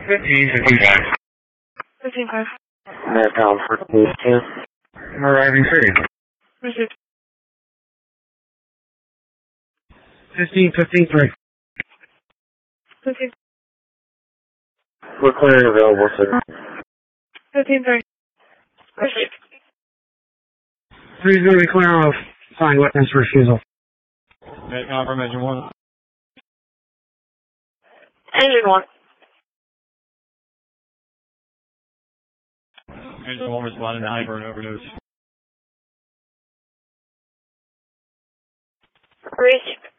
1555. 15-5. Net down for Boost 2. Arriving free. Received. 1553. 15. We're clearing available, sir. 15-3. Received. 3's going to be clear off. Signed witness refusal. Net confirm engine 1. Engine 1. Engine 1 responding to hyper and overdose. Received.